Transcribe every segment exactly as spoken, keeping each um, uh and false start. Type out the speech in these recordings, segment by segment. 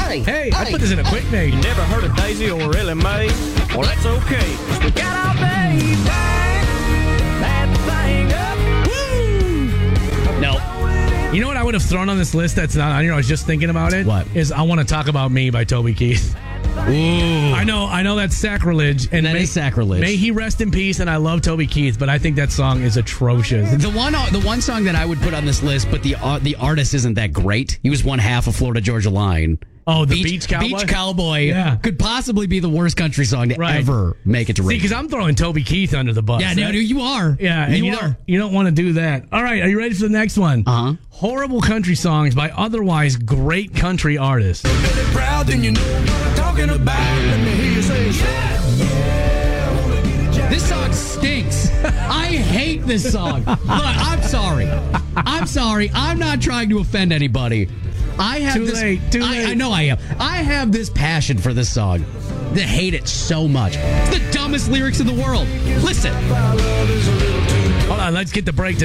Hey, Hey, I put this in a quick made. You never heard of Daisy or Ellie Mae? Well, that's okay. 'Cause we got our baby that thing up. Woo! No. You know what I would have thrown on this list that's not on here? I was just thinking about it. What? Is I Want to Talk About Me by Toby Keith. Ooh. I know, I know that's sacrilege. And That may, is sacrilege. May he rest in peace, and I love Toby Keith, but I think that song is atrocious. The one, the one song that I would put on this list, but the uh, the artist isn't that great. He was one half of Florida Georgia Line. Oh, the Beach Cowboy? Beach Cowboy Yeah. could possibly be the worst country song to Right. ever make it to See, radio. because I'm throwing Toby Keith under the bus. Yeah, no, That- no, you are. Yeah, and you, you, are. don't, you don't want to do that. All right, are you ready for the next one? Uh-huh. Horrible country songs by otherwise great country artists. Really proud, then you know what I'm talking about. Let me hear you say, yeah. This song stinks. I hate this song. Look, I'm sorry. I'm sorry. I'm not trying to offend anybody. I have Too this. late, too I, late. I know I am. I have this passion for this song. To hate it so much. It's the dumbest lyrics in the world. Listen. Hold on, let's get the break to.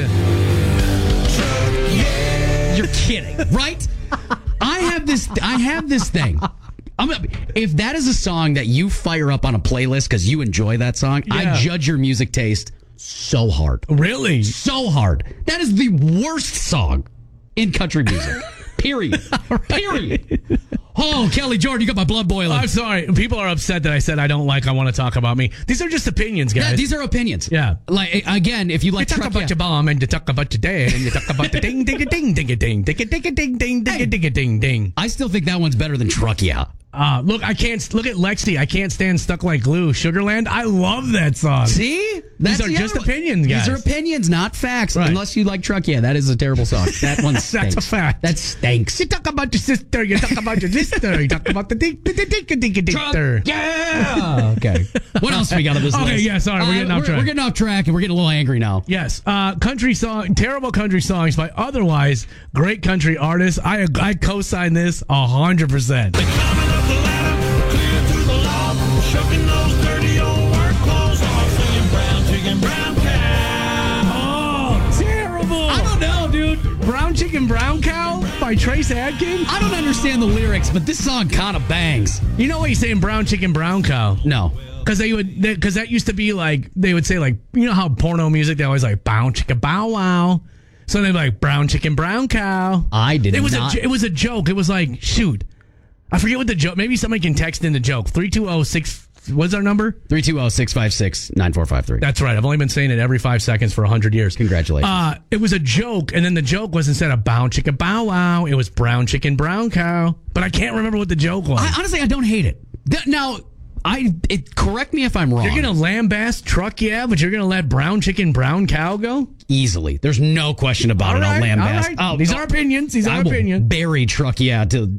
You're kidding, right? I have this. I have this thing. I'm, if that is a song that you fire up on a playlist because you enjoy that song, Yeah. I judge your music taste so hard. Really? So hard. That is the worst song in country music. Period. Period. Oh, Kelly Jordan, you got my blood boiling. I'm sorry. People are upset that I said I don't like I Want to Talk About Me. These are just opinions, guys. Yeah, these are opinions. Yeah. Like, again, if you You like talk truck, about yeah. your bomb and you talk about your dad and you talk about the ding, ding, ding, ding, ding, ding, ding, ding, ding, ding, ding, ding, ding, ding, ding. I still think that one's better than Truck Yeah. Uh, look, I can't look at Lexi. I can't stand Stuck Like Glue. Sugarland. I love that song. See? These are the just other one. opinions, guys. These are opinions, not facts. Right. Unless you like Truck Yeah. That is a terrible song. That one stinks. That's a fact. That stinks. You talk about your sister. You talk about your sister. You talk about the ding, ding, ding, ding, ding, ding, ding. Yeah. Okay. What else we got on this Okay, list? yeah, sorry, we're getting off we're, track. We're getting off track, and we're getting a little angry now. Yes, uh, country song, terrible country songs by otherwise great country artists. I I co-sign this a hundred percent. Climbing up the ladder, clear through the law, shucking those dirty old work clothes off, singing brown chicken, brown cow. Oh, terrible! I don't know, dude. Brown Chicken, Brown Cow by Trace Adkins. I don't understand the lyrics, but this song kind of bangs. You know why he's saying Brown Chicken, Brown Cow? No. Because they would, because that used to be like they would say like you know how porno music they always like bow chicka bow wow. So they'd be like brown chicken, brown cow. I did It was not. a it was a joke. It was like shoot, I forget what the joke. Maybe somebody can text in the joke. Three two zero six. What's our number? three two zero, six five six, nine four five three. That's right. I've only been saying it every five seconds for a hundred years. Congratulations. Uh, it was a joke, and then the joke was instead of bow chicka bow wow, it was brown chicken, brown cow. But I can't remember what the joke was. I, honestly, I don't hate it. Th- Now, I it, correct me if I'm wrong. You're gonna lambast Truck Yeah, but you're gonna let brown chicken, brown cow go? Easily. There's no question about All it. right, I'll lambast. all right. I'll- These I'll- are opinions. These I are will opinions. bury Truck Yeah to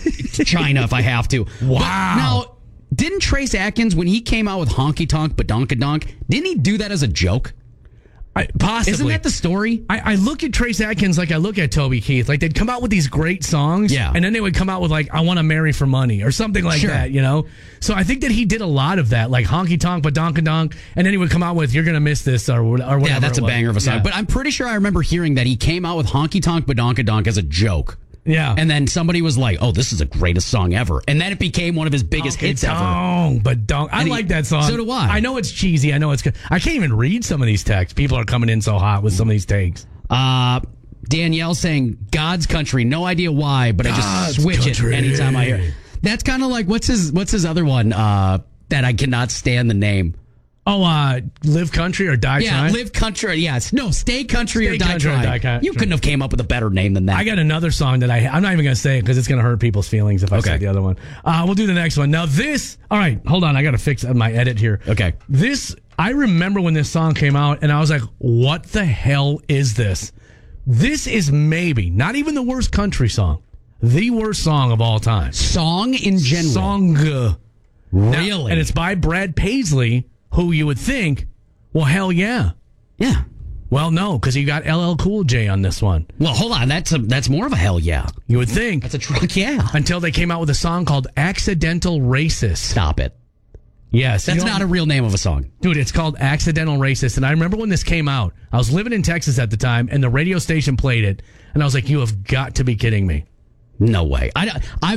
China if I have to. Wow. But now, didn't Trace Atkins, when he came out with Honky Tonk Badonkadonk, didn't he do that as a joke? I, possibly. Isn't that the story? I, I look at Trace Adkins like I look at Toby Keith. Like they'd come out with these great songs, Yeah. and then they would come out with like "I Want to Marry for Money" or something like Sure. that, you know. So I think that he did a lot of that, like Honky Tonk Badonkadonk, and then he would come out with "You're Gonna Miss This" or, or whatever. Yeah, that's it a was. banger of a song. Yeah. But I'm pretty sure I remember hearing that he came out with Honky Tonk Badonkadonk as a joke. Yeah. And then somebody was like, oh, this is the greatest song ever. And then it became one of his biggest hits ever. Honky Tonk Badonk. I And he- like that song. so do I. I know it's cheesy. I know it's good. I can't even read some of these texts. People are coming in so hot with some of these takes. Uh, Danielle saying, God's Country. No idea why, but I God's just switch Country. it anytime I hear it. That's kind of like, what's his what's his other one uh, that I cannot stand the name? Oh, uh, Live Country or Die Yeah, Trying? Live Country. Yes. No, Stay Country Stay or Die Country or Trying. Die Country. You couldn't have came up with a better name than that. I got another song that I, I'm not even going to say it because it's going to hurt people's feelings if I Okay. say the other one. Uh, we'll do the next one. Now this, all right, hold on. I got to fix my edit here. Okay. This, I remember when this song came out and I was like, what the hell is this? This is maybe not even the worst country song, the worst song of all time. Song in general. Song. uh, Really? And it's by Brad Paisley, who you would think, well, hell yeah. Yeah. Well, no, because you got L L Cool J on this one. Well, hold on. That's a, that's more of a hell yeah. You would think. That's a truck yeah. Until they came out with a song called Accidental Racist. Stop it. Yes. That's you know- not a real name of a song. Dude, it's called Accidental Racist. And I remember when this came out, I was living in Texas at the time, and the radio station played it. And I was like, you have got to be kidding me. No way. I, I